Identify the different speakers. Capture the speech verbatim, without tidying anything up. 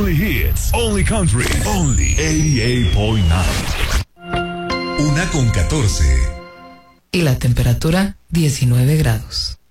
Speaker 1: Only hits, only country, only ochenta y ocho punto nueve.
Speaker 2: Una con catorce.
Speaker 3: Y la temperatura diecinueve grados.